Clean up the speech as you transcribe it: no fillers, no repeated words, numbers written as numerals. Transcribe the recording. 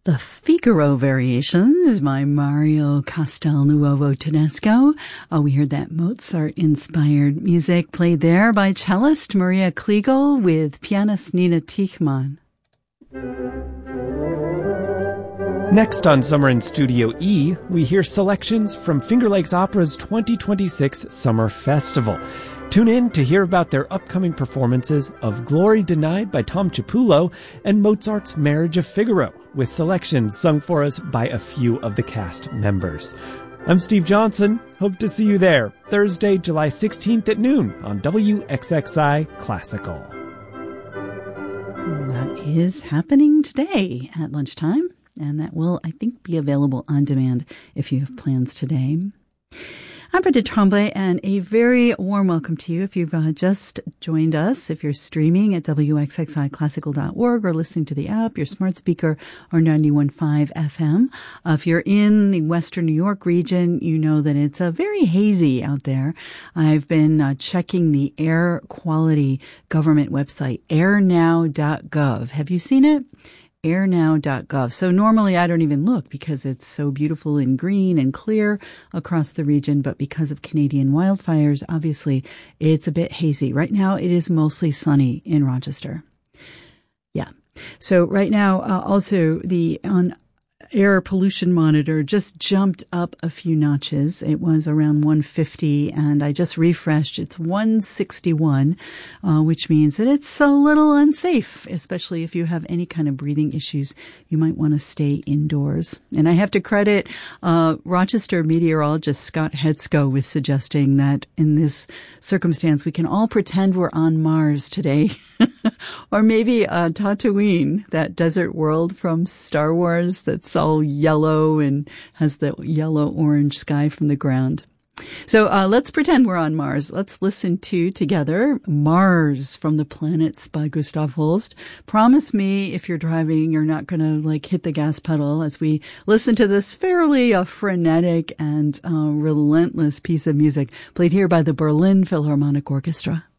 The Figaro Variations by Mario Castelnuovo Tedesco. We heard that Mozart-inspired music played there by cellist Maria Kliegel with pianist Nina Tichmann. Next on Summer in Studio E, we hear selections from Finger Lakes Opera's 2026 Summer Festival. Tune in to hear about their upcoming performances of Glory Denied by Tom Chiapullo and Mozart's Marriage of Figaro, with selections sung for us by a few of the cast members. I'm Steve Johnson. Hope to see you there Thursday, July 16th at noon on WXXI Classical. That is happening today at lunchtime, and that will, I think, be available on demand if you have plans today. I'm Britta Tremblay, and a very warm welcome to you if you've just joined us, if you're streaming at WXXIClassical.org or listening to the app, your smart speaker, or 91.5 FM. If you're in the Western New York region, you know that it's very hazy out there. I've been checking the air quality government website, airnow.gov. Have you seen it? airnow.gov. So normally I don't even look because it's so beautiful and green and clear across the region. But because of Canadian wildfires, obviously it's a bit hazy. Right now it is mostly sunny in Rochester. Yeah. So right now also the air pollution monitor just jumped up a few notches. It was around 150 and I just refreshed. It's 161, which means that it's a little unsafe, especially if you have any kind of breathing issues. You might want to stay indoors. And I have to credit Rochester meteorologist Scott Hetzko with suggesting that in this circumstance, we can all pretend we're on Mars today. Or maybe Tatooine, that desert world from Star Wars that's all yellow and has the yellow-orange sky from the ground. So let's pretend we're on Mars. Let's listen to, together, Mars from the Planets by Gustav Holst. Promise me, if you're driving, you're not going to hit the gas pedal as we listen to this fairly frenetic and relentless piece of music played here by the Berlin Philharmonic Orchestra.